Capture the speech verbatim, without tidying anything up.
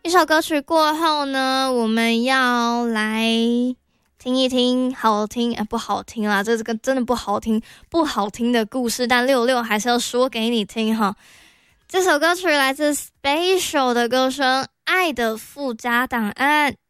一首歌曲过后呢，我们要来听一听好听哎，不好听啦，这个真的不好听不好听的故事，但六六还是要说给你听哈。这首歌曲来自 Special 的歌声《爱的附加档案》。